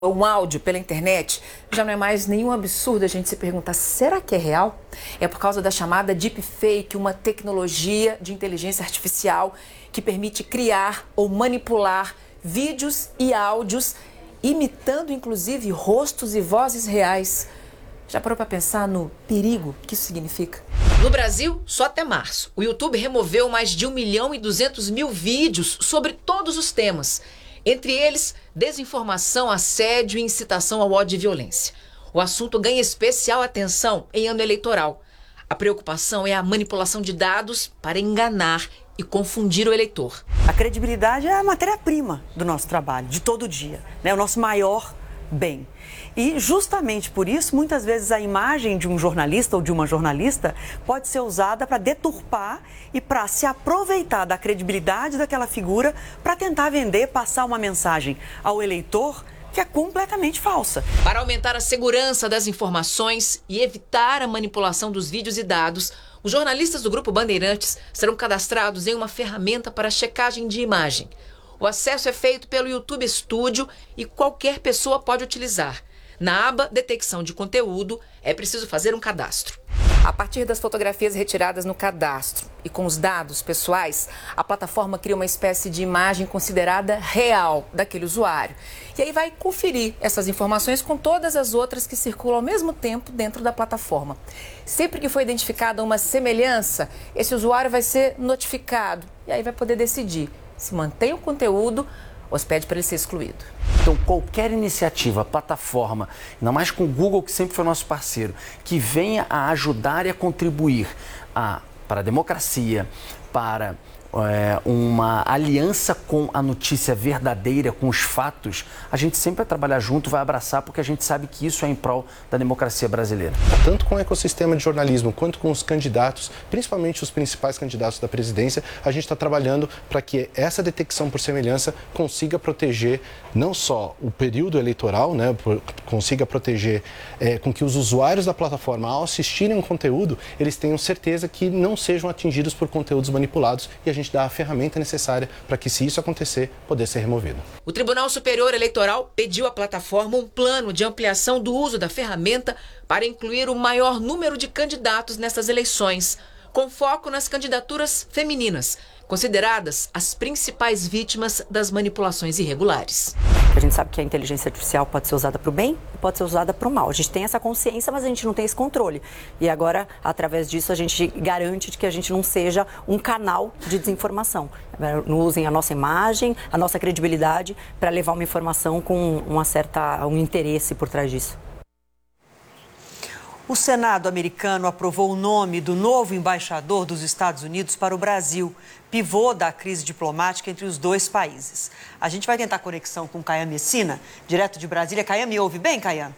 Um áudio pela internet, já não é mais nenhum absurdo a gente se perguntar, será que é real? É por causa da chamada deepfake, uma tecnologia de inteligência artificial que permite criar ou manipular vídeos e áudios, imitando inclusive rostos e vozes reais. Já parou para pensar no perigo que isso significa? No Brasil, só até março, o YouTube removeu mais de 1.200.000 vídeos sobre todos os temas. Entre eles, desinformação, assédio e incitação ao ódio e violência. O assunto ganha especial atenção em ano eleitoral. A preocupação é a manipulação de dados para enganar e confundir o eleitor. A credibilidade é a matéria-prima do nosso trabalho, de todo dia, né? O nosso maior bem. E justamente por isso, muitas vezes a imagem de um jornalista ou de uma jornalista pode ser usada para deturpar e para se aproveitar da credibilidade daquela figura para tentar vender, passar uma mensagem ao eleitor que é completamente falsa. Para aumentar a segurança das informações e evitar a manipulação dos vídeos e dados, os jornalistas do Grupo Bandeirantes serão cadastrados em uma ferramenta para checagem de imagem. O acesso é feito pelo YouTube Studio e qualquer pessoa pode utilizar. Na aba Detecção de Conteúdo, é preciso fazer um cadastro. A partir das fotografias retiradas no cadastro e com os dados pessoais, a plataforma cria uma espécie de imagem considerada real daquele usuário. E aí vai conferir essas informações com todas as outras que circulam ao mesmo tempo dentro da plataforma. Sempre que for identificada uma semelhança, esse usuário vai ser notificado e aí vai poder decidir se mantém o conteúdo ou se pede para ele ser excluído. Então, qualquer iniciativa, plataforma, ainda mais com o Google, que sempre foi nosso parceiro, que venha a ajudar e a contribuir para a democracia, para uma aliança com a notícia verdadeira, com os fatos, a gente sempre vai trabalhar junto, vai abraçar, porque a gente sabe que isso é em prol da democracia brasileira. Tanto com o ecossistema de jornalismo, quanto com os candidatos, principalmente os principais candidatos da presidência, a gente está trabalhando para que essa detecção por semelhança consiga proteger não só o período eleitoral, né, consiga proteger com que os usuários da plataforma, ao assistirem um conteúdo, eles tenham certeza que não sejam atingidos por conteúdos manipulados e a gente dá a ferramenta necessária para que, se isso acontecer, poder ser removido. O Tribunal Superior Eleitoral pediu à plataforma um plano de ampliação do uso da ferramenta para incluir o maior número de candidatos nessas eleições, com foco nas candidaturas femininas, consideradas as principais vítimas das manipulações irregulares. A gente sabe que a inteligência artificial pode ser usada para o bem e pode ser usada para o mal. A gente tem essa consciência, mas a gente não tem esse controle. E agora, através disso, a gente garante que a gente não seja um canal de desinformação. Não usem a nossa imagem, a nossa credibilidade para levar uma informação com um interesse por trás disso. O Senado americano aprovou o nome do novo embaixador dos Estados Unidos para o Brasil, pivô da crise diplomática entre os dois países. A gente vai tentar conexão com Caian Messina, direto de Brasília. Caian, me ouve bem, Caian?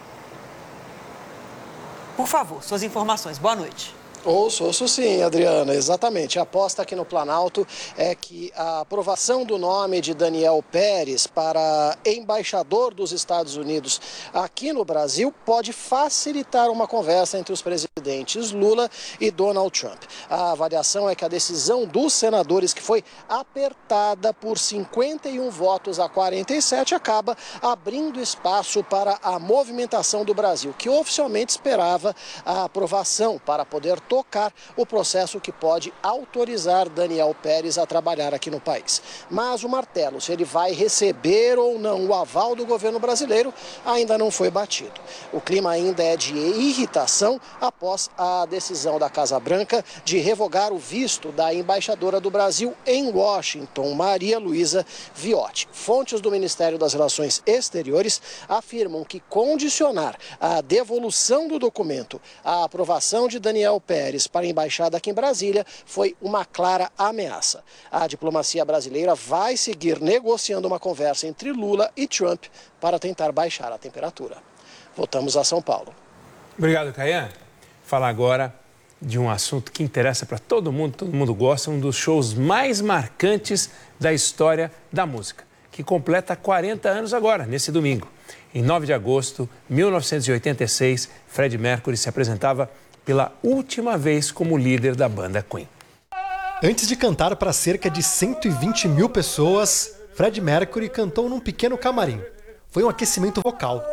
Por favor, suas informações. Boa noite. Ouço sim, Adriana, exatamente. A aposta aqui no Planalto é que a aprovação do nome de Daniel Pérez para embaixador dos Estados Unidos aqui no Brasil pode facilitar uma conversa entre os presidentes Lula e Donald Trump. A avaliação é que a decisão dos senadores, que foi apertada por 51 votos a 47, acaba abrindo espaço para a movimentação do Brasil, que oficialmente esperava a aprovação para poder tocar o processo que pode autorizar Daniel Pérez a trabalhar aqui no país. Mas o martelo, se ele vai receber ou não o aval do governo brasileiro, ainda não foi batido. O clima ainda é de irritação após a decisão da Casa Branca de revogar o visto da embaixadora do Brasil em Washington, Maria Luísa Viotti. Fontes do Ministério das Relações Exteriores afirmam que condicionar a devolução do documento à aprovação de Daniel Pérez para a embaixada aqui em Brasília foi uma clara ameaça. A diplomacia brasileira vai seguir negociando uma conversa entre Lula e Trump para tentar baixar a temperatura. Voltamos a São Paulo. Obrigado, Caian. Falar agora de um assunto que interessa para todo mundo gosta, um dos shows mais marcantes da história da música, que completa 40 anos agora, nesse domingo. Em 9 de agosto de 1986, Freddie Mercury se apresentava pela última vez como líder da banda Queen. Antes de cantar para cerca de 120 mil pessoas, Freddie Mercury cantou num pequeno camarim. foi um aquecimento vocal.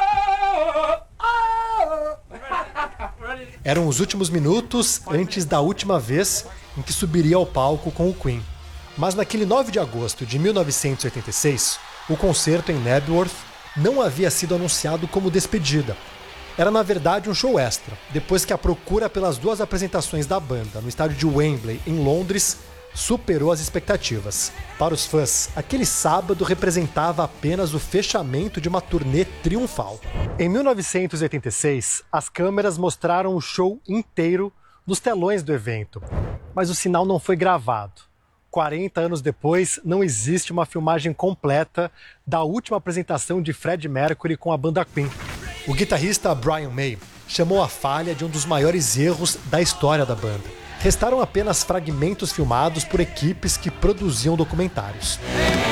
Eram os últimos minutos antes da última vez em que subiria ao palco com o Queen. Mas naquele 9 de agosto de 1986, o concerto em Knebworth não havia sido anunciado como despedida. Era, na verdade, um show extra, depois que a procura pelas 2 apresentações da banda no estádio de Wembley, em Londres, superou as expectativas. Para os fãs, aquele sábado representava apenas o fechamento de uma turnê triunfal. Em 1986, as câmeras mostraram o show inteiro nos telões do evento, mas o sinal não foi gravado. 40 anos depois, não existe uma filmagem completa da última apresentação de Freddie Mercury com a banda Queen. O guitarrista Brian May chamou a falha de um dos maiores erros da história da banda. Restaram apenas fragmentos filmados por equipes que produziam documentários.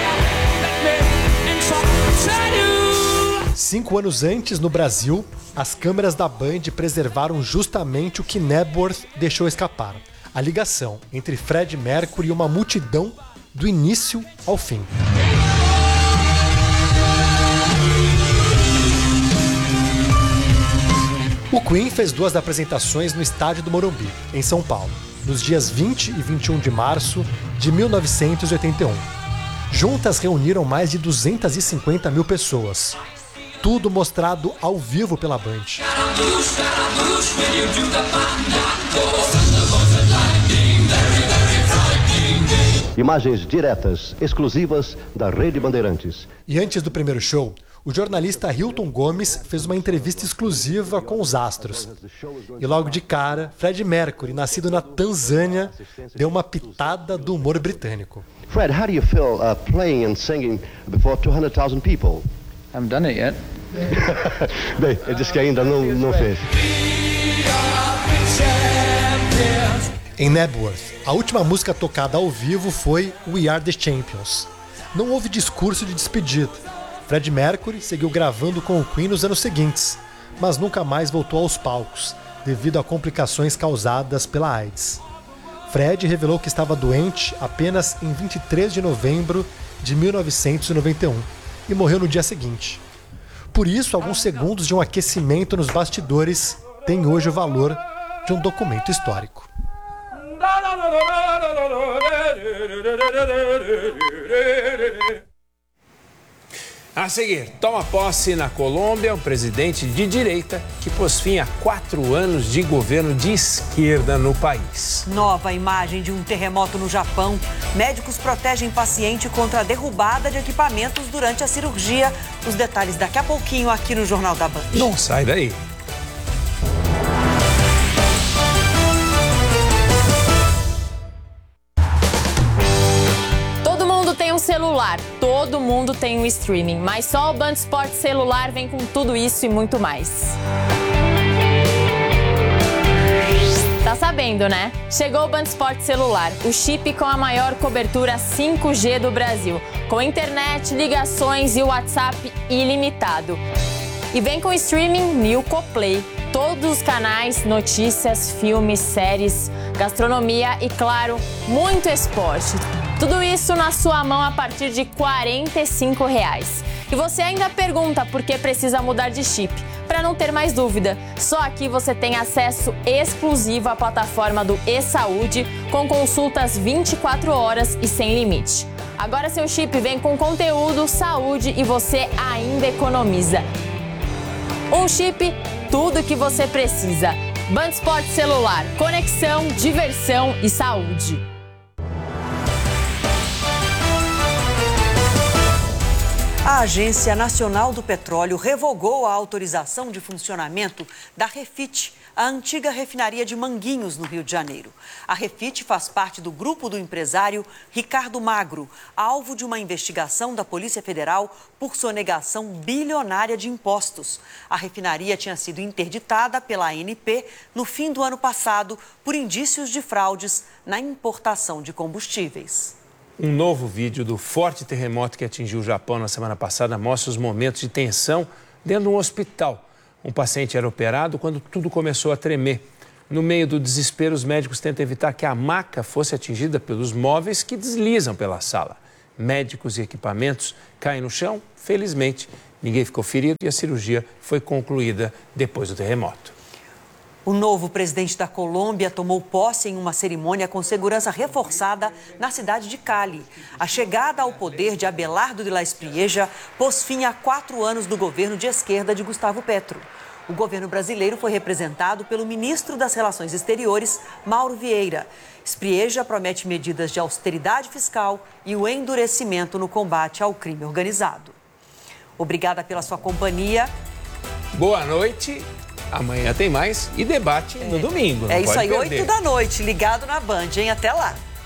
5 anos antes, no Brasil, as câmeras da Band preservaram justamente o que Knebworth deixou escapar: a ligação entre Freddie Mercury e uma multidão do início ao fim. O Queen fez 2 apresentações no estádio do Morumbi, em São Paulo, nos dias 20 e 21 de março de 1981. Juntas reuniram mais de 250 mil pessoas. Tudo mostrado ao vivo pela Band. Imagens diretas, exclusivas da Rede Bandeirantes. E antes do primeiro show, o jornalista Hilton Gomes fez uma entrevista exclusiva com os astros. E logo de cara, Freddie Mercury, nascido na Tanzânia, deu uma pitada do humor britânico. Fred, how do you feel playing and singing before 200,000 people? Haven't done it yet. Bem, ele disse que ainda não fez. Em Knebworth, a última música tocada ao vivo foi We Are The Champions. Não houve discurso de despedida. Freddie Mercury seguiu gravando com o Queen nos anos seguintes, mas nunca mais voltou aos palcos, devido a complicações causadas pela AIDS. Fred revelou que estava doente apenas em 23 de novembro de 1991 e morreu no dia seguinte. Por isso, alguns segundos de um aquecimento nos bastidores têm hoje o valor de um documento histórico. A seguir, toma posse na Colômbia um presidente de direita que pôs fim a 4 anos de governo de esquerda no país. Nova imagem de um terremoto no Japão. Médicos protegem paciente contra a derrubada de equipamentos durante a cirurgia. Os detalhes daqui a pouquinho aqui no Jornal da Band. Não sai daí. Celular, todo mundo tem um streaming, mas só o Band Esportes celular vem com tudo isso e muito mais. Tá sabendo, né? Chegou o Band Esportes celular, o chip com a maior cobertura 5G do Brasil, com internet, ligações e WhatsApp ilimitado. E vem com streaming Nilco Play, todos os canais, notícias, filmes, séries, gastronomia e, claro, muito esporte. Tudo isso na sua mão a partir de R$ 45. E você ainda pergunta por que precisa mudar de chip. Para não ter mais dúvida, só aqui você tem acesso exclusivo à plataforma do eSaúde, com consultas 24 horas e sem limite. Agora seu chip vem com conteúdo, saúde e você ainda economiza. Um chip, tudo que você precisa. Band Esportes celular, conexão, diversão e saúde. A Agência Nacional do Petróleo revogou a autorização de funcionamento da Refit, a antiga refinaria de Manguinhos, no Rio de Janeiro. A Refit faz parte do grupo do empresário Ricardo Magro, alvo de uma investigação da Polícia Federal por sonegação bilionária de impostos. A refinaria tinha sido interditada pela ANP no fim do ano passado por indícios de fraudes na importação de combustíveis. Um novo vídeo do forte terremoto que atingiu o Japão na semana passada mostra os momentos de tensão dentro de um hospital. Um paciente era operado quando tudo começou a tremer. No meio do desespero, os médicos tentam evitar que a maca fosse atingida pelos móveis que deslizam pela sala. Médicos e equipamentos caem no chão, felizmente ninguém ficou ferido e a cirurgia foi concluída depois do terremoto. O novo presidente da Colômbia tomou posse em uma cerimônia com segurança reforçada na cidade de Cali. A chegada ao poder de Abelardo de la Espriella pôs fim a 4 anos do governo de esquerda de Gustavo Petro. O governo brasileiro foi representado pelo ministro das Relações Exteriores, Mauro Vieira. Espriella promete medidas de austeridade fiscal e o endurecimento no combate ao crime organizado. Obrigada pela sua companhia. Boa noite. Amanhã tem mais e debate no domingo. É isso aí, pode perder. 8 da noite, ligado na Band, hein? Até lá.